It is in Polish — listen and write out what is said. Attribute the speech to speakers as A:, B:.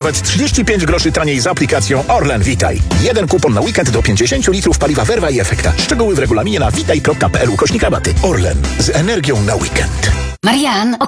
A: nawet 35 groszy taniej z aplikacją Orlen Witaj. Jeden kupon na weekend do 50 litrów paliwa Verva i Efekta. Szczegóły w regulaminie na witaj.pl/rabaty. Orlen. Z energią na weekend.
B: Marian,